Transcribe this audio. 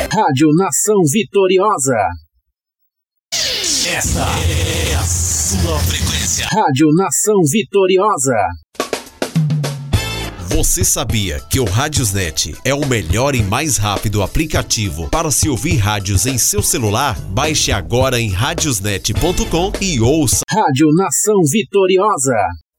Rádio Nação Vitoriosa. Esta é a sua frequência. Rádio Nação Vitoriosa. Você sabia que o Radiosnet é o melhor e mais rápido aplicativo para se ouvir rádios em seu celular? Baixe agora em radiosnet.com e ouça. Rádio Nação Vitoriosa.